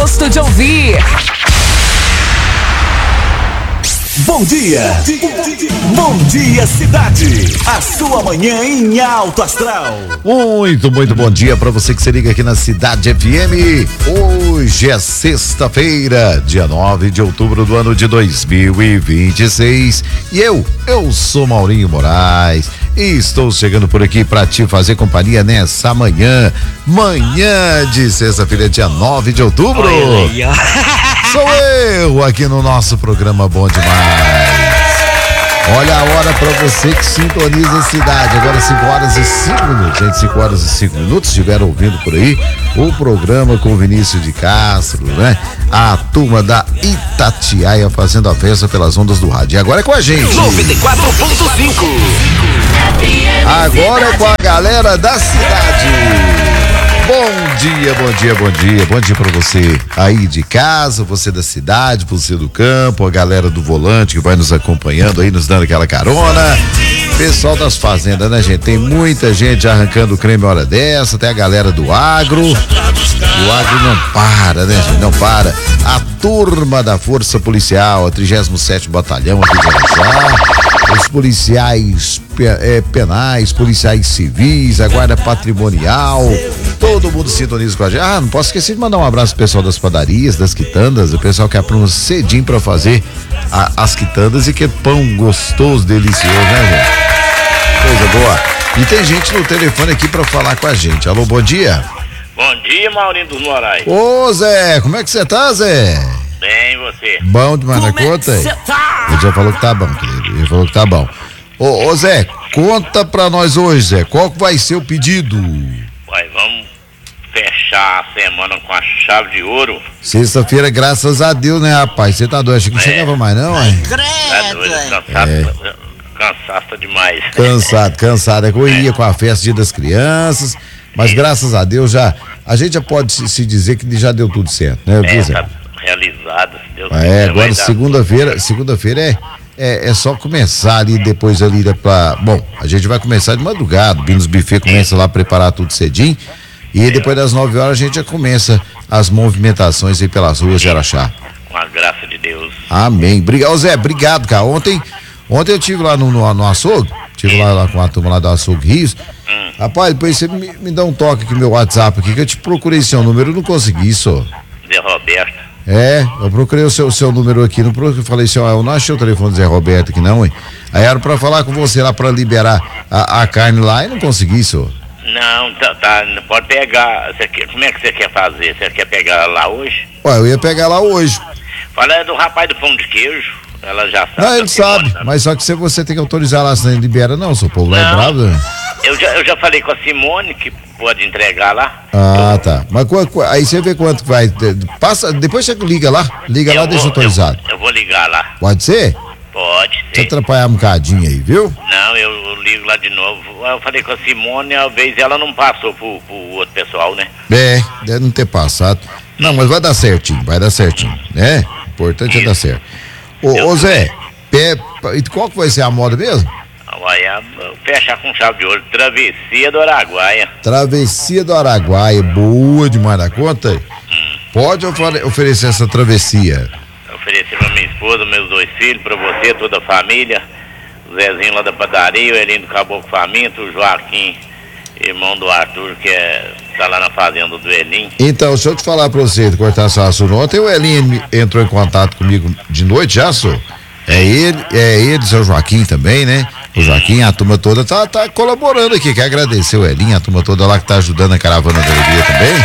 gosto de ouvir. Bom dia. Bom dia, cidade. A sua manhã em alto astral. Muito bom dia para você que se liga aqui na Cidade FM. Hoje é sexta-feira, dia 9 de outubro do ano de 2026. E eu sou Maurinho Moraes e estou chegando por aqui para te fazer companhia nessa manhã de sexta-feira, dia 9 de outubro. Sou eu aqui no nosso programa Bom Demais. Olha a hora pra você que sintoniza a cidade. Agora 5 horas e 5 minutos. Gente, 5 horas e 5 minutos. Estiveram ouvindo por aí o programa com o Vinícius de Castro, né? A turma da Itatiaia fazendo a festa pelas ondas do rádio. E agora é com a gente. 94.5. Agora é com a galera da cidade. Bom dia pra você aí de casa, você da cidade, você do campo, a galera do volante que vai nos acompanhando aí, nos dando aquela carona, pessoal das fazendas, né, gente? Tem muita gente arrancando creme hora dessa, tem a galera do agro, e o agro não para, né, gente? Não para. A turma da Força Policial, a 37º Batalhão aqui de Araçá, os policiais penais, policiais civis, a guarda patrimonial, todo mundo sintoniza com a gente. Não posso esquecer de mandar um abraço pro pessoal das padarias, das quitandas, o pessoal que apruma cedinho pra fazer as quitandas, e que pão gostoso, delicioso, né, gente? Coisa boa. E tem gente no telefone aqui pra falar com a gente. Alô, bom dia. Bom dia, Maurinho dos Moraes. Ô, Zé, como é que você tá, Zé? Bem, você? Bom demais na conta? Ele já falou que tá bom, querido. Ele falou que tá bom. Ô, Zé, conta pra nós hoje, Zé, qual que vai ser o pedido? Vai, vamos fechar a semana com a chave de ouro. Sexta-feira, graças a Deus, né, rapaz? Você tá doido? Achei que não chegava mais, não, hein? Tá doido, cansado demais. Cansado. É correria com a festa, dia das crianças, mas graças a Deus a gente já pode se dizer que já deu tudo certo, né? Tá realizado, se Deus quiser. Agora segunda-feira é só começar ali, depois ali bom, a gente vai começar de madrugada, o Binos Buffet começa lá a preparar tudo cedinho, e depois das 9 horas a gente já começa as movimentações aí pelas ruas de Araxá. Com a graça de Deus. Amém. Zé, obrigado, cara. Ontem eu tive lá no açougue, lá com a turma lá do açougue Rios. Rapaz, depois você me dá um toque aqui no meu WhatsApp aqui, que eu te procurei seu número, eu não consegui, só. Zé Roberto. Eu procurei o seu número aqui, eu falei assim, eu não achei o telefone do Zé Roberto aqui não, hein? Aí era pra falar com você lá, pra liberar a carne lá, e não consegui, senhor. Não, não pode pegar. Como é que você quer fazer? Você quer pegar lá hoje? Eu ia pegar lá hoje. Fala do rapaz do pão de queijo, ela já sabe. Não, ele sabe, mas só que você tem que autorizar lá, senão ele libera não, seu povo lá é bravo, né? Eu já falei com a Simone que pode entregar lá. Tá. Mas aí você vê quanto que vai. Depois você liga lá, deixa autorizado. Eu vou ligar lá. Pode ser? Pode ser. Deixa eu atrapalhar um bocadinho aí, viu? Não, eu ligo lá de novo. Eu falei com a Simone, às vezes ela não passou pro outro pessoal, né? Deve não ter passado. Não, mas vai dar certinho, né? O importante é dar certo. Ô Zé, qual que vai ser a moda mesmo? Vai fechar com chave de ouro, Travessia do Araguaia. Travessia do Araguaia, boa demais na conta. Pode oferecer essa travessia? Oferecer pra minha esposa, meus 2 filhos, pra você, toda a família. O Zezinho lá da padaria, o Elinho do Caboclo Faminto, o Joaquim, irmão do Arthur, que tá lá na fazenda do Elinho. Então, deixa eu te falar pra você, cortar essa assunto. Ontem o Elinho entrou em contato comigo de noite, já, senhor? É ele, seu Joaquim também, né? O Joaquim, a turma toda tá colaborando aqui, quer agradecer o Elinho, a turma toda lá que tá ajudando a caravana da alegria também.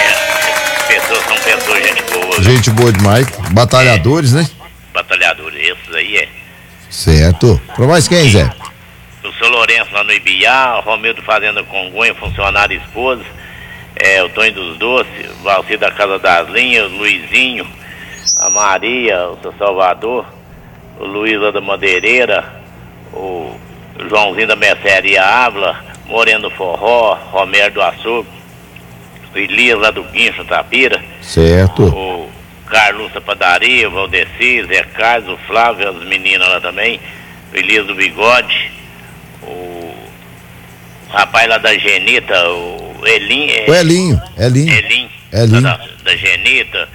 São pessoas, gente boa. Gente boa demais, batalhadores, né? Batalhadores, esses aí Certo. Pra mais quem, Zé? O seu Lourenço lá no Ibiá, o Romeu do Fazenda Congonha, funcionário e esposa, o Tonho dos Doces, o Valcir da Casa das Linhas, o Luizinho, a Maria, o seu Salvador, o Luiz lá da Madeireira, o Joãozinho da Mercearia Ávila, Moreno do Forró, Romero do Açougue, o Elias lá do Guincho, Tapira. Certo. O Carlos da Padaria, o Valdeci, Zé Carlos, o Flávio, as meninas lá também, o Elias do Bigode, o rapaz lá da Genita, o Elinho. O Elinho. Da Genita,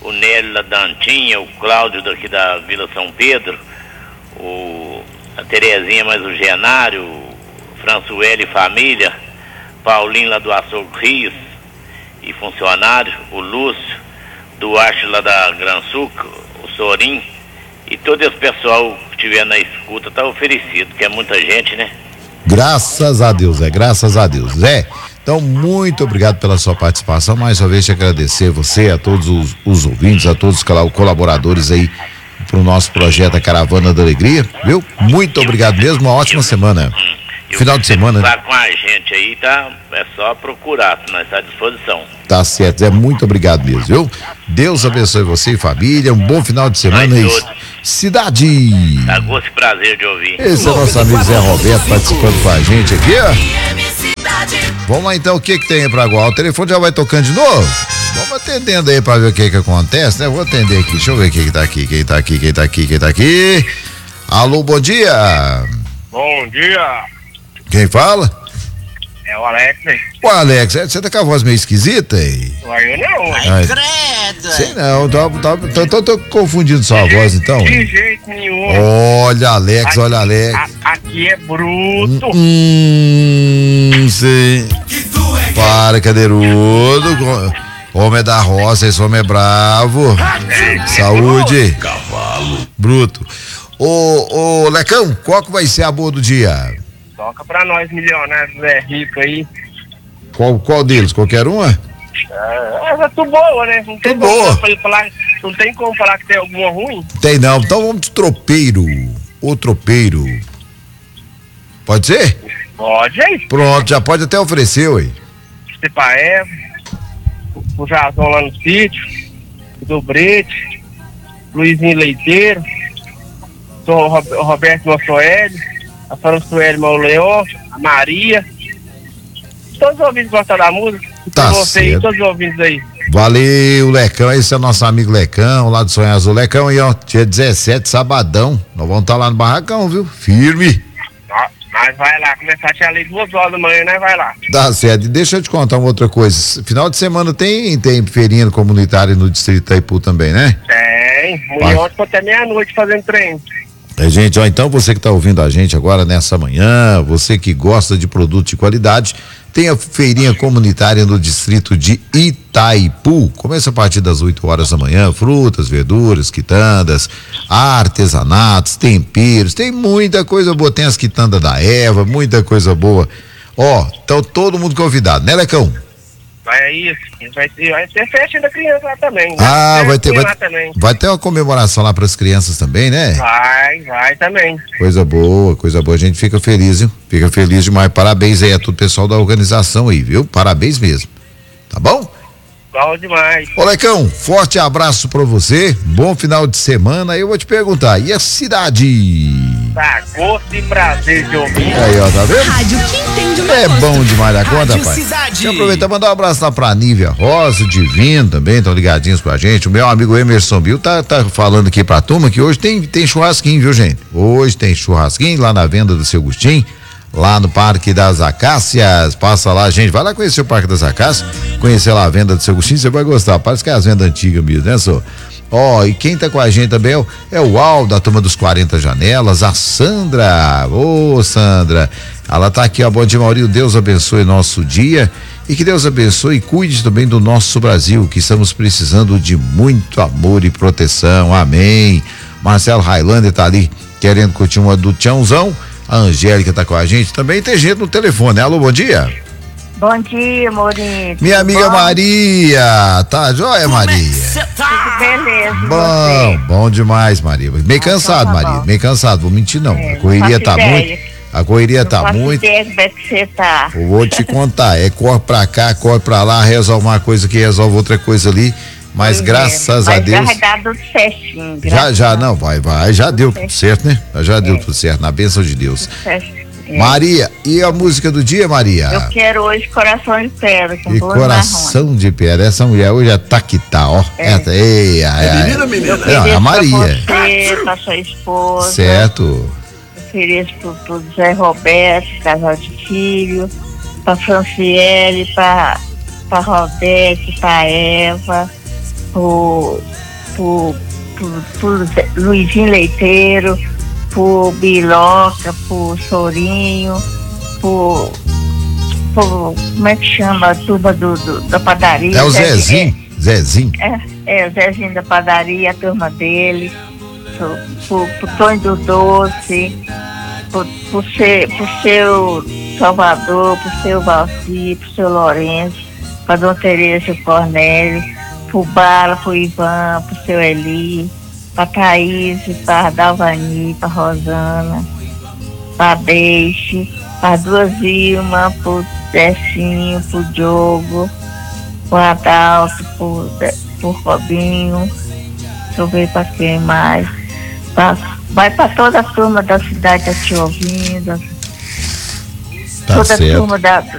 o Nélio lá da Antinha, o Cláudio daqui da Vila São Pedro, a Terezinha mais o Genário, o Françoele e família, Paulinho lá do Açougue Rios e funcionário, o Lúcio, Duarte lá da Gran Suca, o Sorim e todo esse pessoal que estiver na escuta tá oferecido, que é muita gente, né? Graças a Deus, graças a Deus. Então, muito obrigado pela sua participação. Mais uma vez te agradecer você, a todos os ouvintes, a todos os colaboradores aí pro nosso projeto A Caravana da Alegria, viu? Muito obrigado mesmo, uma ótima semana. Final de semana. Tá com a gente aí, tá? É só procurar, nós estamos à disposição. Tá certo, Zé, muito obrigado mesmo, viu? Deus abençoe você e família, um bom final de semana aí. Cidade. Tá gosto e prazer de ouvir. Esse é o nosso amigo Zé Roberto participando com a gente aqui, ó. Vamos lá então, o que tem aí pra agora? O telefone já vai tocando de novo? Vamos atendendo aí pra ver o que acontece, né? Vou atender aqui, deixa eu ver quem tá aqui. Alô, bom dia. Bom dia. Quem fala? É o Alex, né? Ô, Alex, você tá com a voz meio esquisita aí? Eu não. Ai, credo. Sei não, tô confundindo sua voz então. De jeito nenhum. Olha, Alex, aqui, olha, Alex. Aqui é bruto. Sei. Para, cadeirudo. Homem é da roça, esse homem é bravo. Saúde. Cavalo. Bruto. Ô, Lecão, qual que vai ser a boa do dia? Toca pra nós, milionários, rico aí. Qual deles? Qualquer uma? Essa é boa, né? Não tem boa. Não tem como falar que tem alguma ruim? Tem não, então vamos de tropeiro. O tropeiro. Pode ser? Pode aí. Pronto, já pode até oferecer, ué. Cepaé, o Jazão lá no sítio, o Dobrete, Luizinho Leiteiro, o Roberto Mossoeli, a Françoele Mauleon, a Maria. Todos os ouvintes gostam da música. Tá você certo. E todos os ouvintes aí. Valeu, Lecão. Esse é nosso amigo Lecão, lá do Sonho Azul. Lecão aí, ó, dia 17, sabadão. Nós vamos estar lá no barracão, viu? Firme. Mas vai lá, começar a tirar ali 2 horas da manhã, né? Vai lá. Tá certo. E deixa eu te contar uma outra coisa. Final de semana tem feirinha comunitária no Distrito Itaipu também, né? Tem. Mulher ontem até meia-noite fazendo treino. Gente, ó, então você que está ouvindo a gente agora nessa manhã, você que gosta de produto de qualidade, tem a feirinha comunitária no distrito de Itaipu. Começa a partir das 8 horas da manhã, frutas, verduras, quitandas, artesanatos, temperos, tem muita coisa boa, tem as quitandas da Eva, muita coisa boa. Ó, então todo mundo convidado, né, Lecão? Vai isso, vai ter festa da criança lá também. Vai ter uma comemoração lá para as crianças também, né? Vai também. Coisa boa, a gente fica feliz, viu? Fica feliz demais, parabéns aí a todo o pessoal da organização aí, viu? Parabéns mesmo, tá bom? Bom demais. Ô, Lecão, forte abraço pra você, bom final de semana. Eu vou te perguntar, e a cidade? Tá, gosto e prazer de ouvir. Aí, ó, tá vendo? Rádio que entende o É negócio. bom demais da conta, Rádio rapaz. Cidade. Deixa eu aproveitar e mandar um abraço lá pra Nívia Rosa, o Divino também, estão ligadinhos com a gente. O meu amigo Emerson Bill tá falando aqui pra turma que hoje tem churrasquinho, viu, gente? Hoje tem churrasquinho lá na venda do Seu Agostinho, lá no Parque das Acácias. Passa lá, gente, vai lá conhecer o Parque das Acácias, conhecer lá a venda do Seu Agostinho, você vai gostar. Parece que é as vendas antigas mesmo, né, só? Ó, e quem tá com a gente também é o Al, da turma dos 40 Janelas, a Sandra. Ô, Sandra, ela tá aqui, ó, bom dia, Maurinho, Deus abençoe nosso dia e que Deus abençoe e cuide também do nosso Brasil, que estamos precisando de muito amor e proteção, amém. Marcelo Highlander tá ali querendo curtir uma do Tiãozão, a Angélica tá com a gente também, tem gente no telefone, alô, bom dia. Bom dia, Maurício. Minha amiga Maria, tá joia, Maria? Tudo beleza. Bom demais, Maria. Meio cansado, tá Maria. bom. Meio cansado, vou mentir não. É, A correria não tá faço muito. ideia. A correria tá Faço muito. ideia como é que você tá. Eu vou te contar. Corre pra cá, corre pra lá, resolve uma coisa que resolve outra coisa ali. Mas graças a Deus. Vai dar tudo certinho. Já, não, vai. Já deu tudo certo, né? Já deu tudo certo, na bênção de Deus. Tudo certinho. Maria, e a música do dia, Maria? Eu quero hoje Coração de Pedra. Com E Bruno Coração de Pedra. Essa mulher hoje é taquitá, ó. menina. Não, é a Maria. Pra você, pra sua esposa. Certo. Ofereço pro Zé Roberto, casal de filho, pra Franciele, pra Rodete, pra Eva, pro Luizinho Leiteiro, pro Biloca, pro Sorinho, pro como é que chama a turma da padaria? É o Zezinho. Zezinho. O Zezinho da padaria, a turma dele, pro Tonho do Doce, pro seu Salvador, pro seu Valci, pro seu Lourenço, pra Dona Tereza e Cornélio, pro Bala, pro Ivan, pro seu Eli, pra Thaís, pra Dalvani, pra Rosana, pra Deixe, pra Duas Vilma, pro Decinho, pro Diogo, pro Adalto, pro Robinho, deixa eu ver pra quem mais. Vai pra toda a turma da cidade tá te ouvindo. Tá toda certo. a turma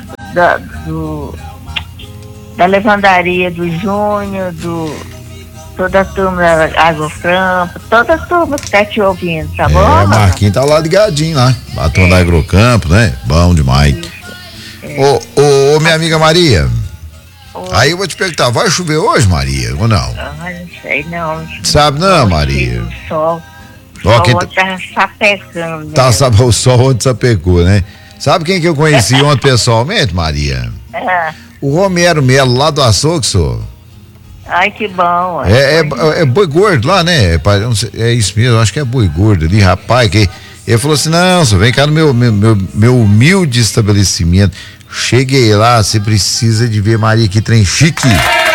da Levandaria do Júnior, toda a turma da Agrocampo, toda a turma que tá te ouvindo, tá bom? Marquinhos tá lá ligadinho lá. A turma da Agrocampo, né? Bom demais. Ô, minha amiga Maria. Aí eu vou te perguntar, vai chover hoje, Maria, ou não? Não sei não. Sabe não, Maria? O sol Quem tá sapecando. Tá, sabe, o sol onde sapecou, né? Sabe quem que eu conheci ontem pessoalmente, Maria? O Romero Melo, lá do açougue, senhor. Ai, que bom. É boi gordo lá, né? É isso mesmo, acho que é boi gordo ali, rapaz. Ele falou assim: não, senhor, vem cá no meu humilde estabelecimento. Cheguei lá, você precisa de ver, Maria, que trem chique.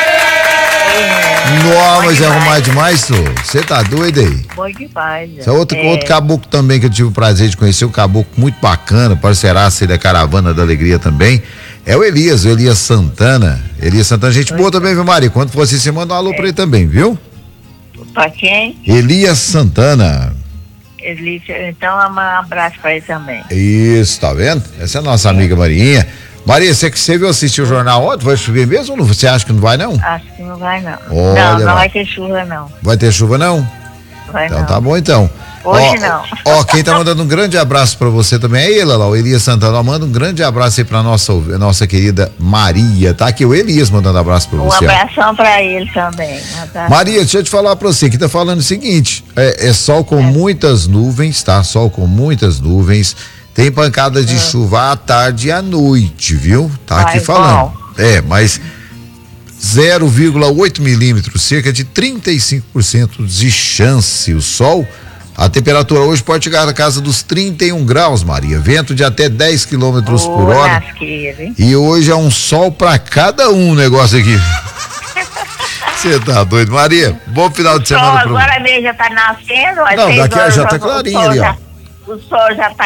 Não, mas é arrumar demais, senhor. Você tá doido aí? Bom demais. Esse é outro caboclo também que eu tive o prazer de conhecer, um caboclo muito bacana, parceiraço aí da Caravana da Alegria também. É o Elias Santana. Elias Santana, gente boa também, viu, Maria? Quando for assim, você manda um alô pra ele também, viu? Pra quem? Elias Santana. Então, um abraço pra ele também. Isso, tá vendo? Essa é a nossa amiga Marinha. Maria, você viu assistir o jornal ontem? Vai chover mesmo ou não? Você acha que não vai, não? Acho que não vai, não. Olha, não vai ter chuva, não. Vai ter chuva, não? Vai então não. Tá bom, então. Hoje não. Quem tá mandando um grande abraço pra você também é ele, lá, o Elias Santana. Manda um grande abraço aí pra nossa querida Maria, tá? Aqui o Elias mandando abraço pra você. Um abração pra ele também. Maria, deixa eu te falar pra você, que tá falando o seguinte, é sol com muitas nuvens, tá? Sol com muitas nuvens, tem pancadas de chuva à tarde e à noite, viu? Tá aqui falando. Mas 0,8 milímetros, cerca de 35% de chance. O sol, a temperatura hoje pode chegar na casa dos 31 graus, Maria. Vento de até 10 quilômetros por hora. E hoje é um sol pra cada um negócio aqui. Você tá doido, Maria? Bom final de semana. Agora mesmo já tá nascendo. Não, daqui já tá clarinho ali, ó. O sol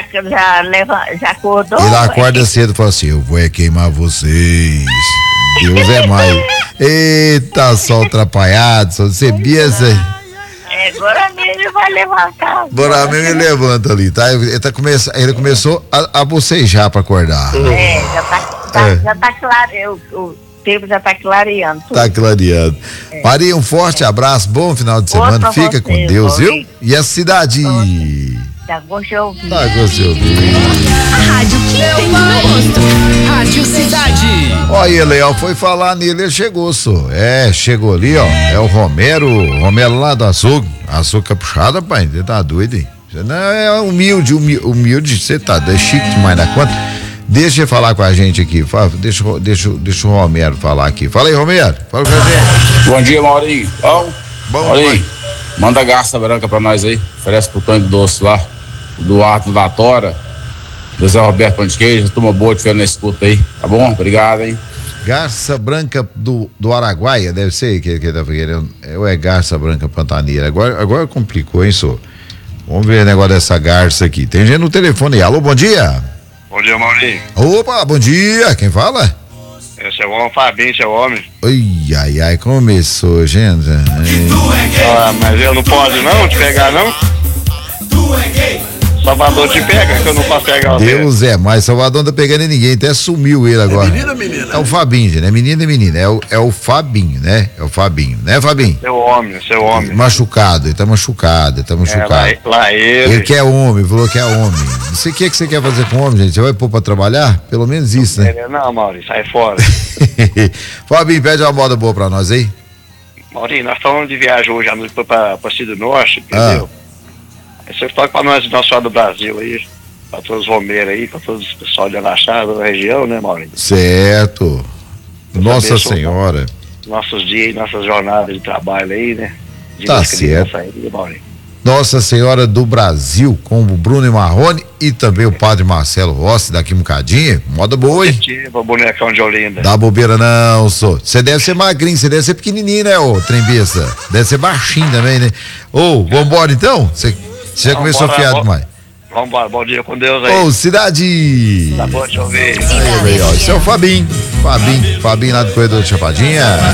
já acordou. Ele acorda cedo e fala assim: eu vou queimar vocês. Deus é mais. Eita, sol atrapalhado, só você biasa. Agora mesmo ele vai levantar. Agora mesmo ele levanta ali, tá? Ele começou a bocejar pra acordar. Já tá claro. O tempo já tá clareando. Tudo. Tá clareando. Maria, um forte abraço, bom final de semana. Fica com Deus, viu? E a cidade? Tá gosto de ouvir. Tá gosto de ouvir. A rádio que tem gosto. Rádio Cidade. Ó, e Leal foi falar nele, ele chegou, só. Chegou ali, ó. É o Romero lá do açougue. Açougue capuchada, pai. Você tá doido, hein? Você não é humilde, você tá, é chique demais da conta. Deixa ele falar com a gente aqui. Deixa o Romero falar aqui. Fala aí, Romero. Fala com a gente. Bom dia, Maurinho. Bom, Maurinho, manda garça branca pra nós aí. Oferece pro Tonho Doce lá. Do Arto da Tora. Do Zé Roberto Pão de Queijo. Turma boa, tiver na escuta aí. Tá bom? Obrigado, hein? Garça branca do Araguaia, deve ser que ele tá querendo. Ou é garça branca pantaneira? Agora complicou, hein, senhor? Vamos ver o negócio dessa garça aqui. Tem gente no telefone aí. Alô, bom dia. Bom dia, Maurinho. Opa, bom dia. Quem fala? Esse é o homem, Fabinho, seu homem. Ai, começou, gente. Mas eu não posso não te pegar, não? Tu é gay. Salvador te pega, que eu não posso pegar o Deus é mais, Salvador não tá pegando ninguém, até sumiu ele agora. Menina. É o Fabinho, gente, não é menina e menina, é o Fabinho, né? É o Fabinho, né, Fabinho? Seu homem. Machucado, ele tá machucado. Lá ele. Ele quer homem, falou que é homem. Não sei o que você quer fazer com homem, gente, você vai pôr pra trabalhar? Pelo menos isso, né? Não, Maurício, sai fora. Fabinho, pede uma moda boa pra nós aí. Maurinho, nós estamos de viagem hoje à noite para Cidade do Norte, entendeu? Aí você toca para nós, nosso lado do Brasil aí, para todos os romeiros aí, para todos os pessoal de Alaxada, da região, né, Maurinho? Certo. Deus Nossa abençoe Senhora. Nossos dias, nossas jornadas de trabalho aí, né? De Tá nossa criança certo. aí, Maurinho. Nossa Senhora do Brasil, com o Bruno e Marrone e também o Padre Marcelo Rossi, daqui um bocadinho. Moda boa, hein? Tipo, bonecão de Olinda. Dá bobeira não, só. Você deve ser magrinho, você deve ser pequenininho, né, ô trembesta? Deve ser baixinho também, né? Ô, vambora então? Você já começou fiado demais. Vambora, bom dia com Deus aí. Ô, cidade! Tá bom, deixa eu ver. Aí, ó, esse é o Fabinho lá do Corredor de Chapadinha.